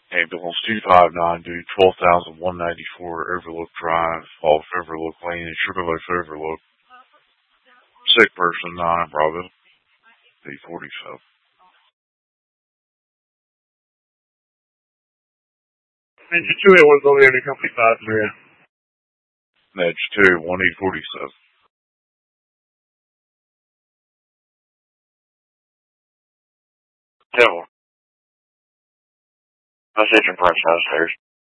Ambulance 259, dude, 12,194 Overlook Drive, off Overlook Lane, Sugarloaf Overlook. Sick person, 9, Bravo. B47. Engine 281's only under company 5-3. Edge 2, 1847. Devil. Message in front downstairs.